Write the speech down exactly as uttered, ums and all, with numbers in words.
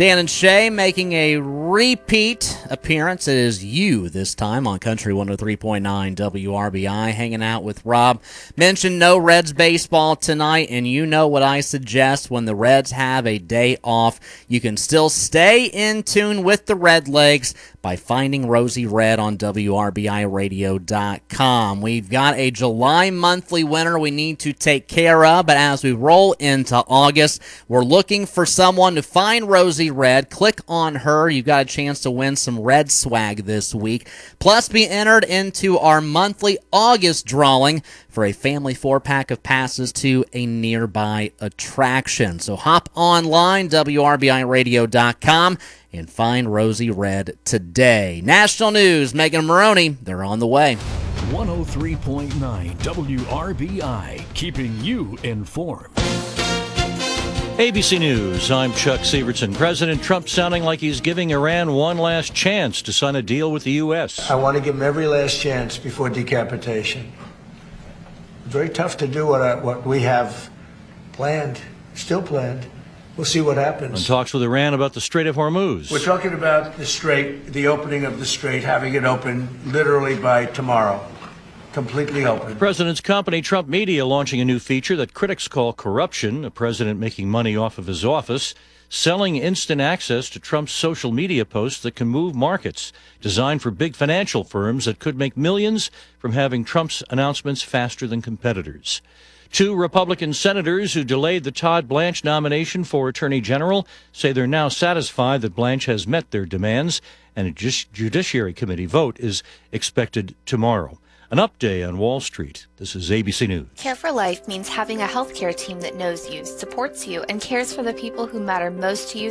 Dan and Shay making a repeat appearance. It is you this time on Country one oh three point nine W R B I, hanging out with Rob. Mentioned no Reds baseball tonight, and you know what I suggest when the Reds have a day off. You can still stay in tune with the Redlegs by finding Rosie Red on W R B I radio dot com. We've got a July monthly winner we need to take care of, but as we roll into August, we're looking for someone to find Rosie Red. Click on her. You've got a chance to win some Red swag this week. Plus, be entered into our monthly August drawing for a family four-pack of passes to a nearby attraction. So hop online, W R B I radio dot com, and find Rosie Red today. National news, Megan Maroney, they're on the way. one oh three point nine W R B I, keeping you informed. A B C News, I'm Chuck Severson. President Trump sounding like he's giving Iran one last chance to sign a deal with the U S. I want to give him every last chance before decapitation. Very tough to do what, I, what we have planned, still planned. We'll see what happens. And talks with Iran about the Strait of Hormuz. We're talking about the Strait, the opening of the Strait, having it open literally by tomorrow. Completely open. The president's company, Trump Media, launching a new feature that critics call corruption. A president making money off of his office, selling instant access to Trump's social media posts that can move markets, designed for big financial firms that could make millions from having Trump's announcements faster than competitors. Two Republican senators who delayed the Todd Blanche nomination for Attorney General say they're now satisfied that Blanche has met their demands, and a Judiciary Committee vote is expected tomorrow. An update on Wall Street. This is A B C News. Care for Life means having a healthcare team that knows you, supports you, and cares for the people who matter most to you